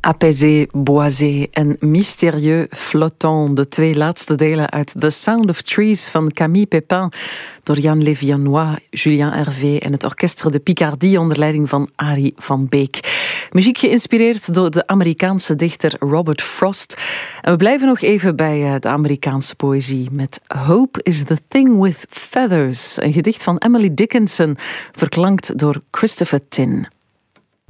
Apaisé, boisé en mystérieux flottant. De twee laatste delen uit The Sound of Trees van Camille Pépin door Yann Levionnois, Julien Hervé en het Orchestre de Picardie onder leiding van Arie van Beek. Muziek geïnspireerd door de Amerikaanse dichter Robert Frost. En we blijven nog even bij de Amerikaanse poëzie met Hope is the Thing with Feathers, een gedicht van Emily Dickinson, verklankt door Christopher Tin.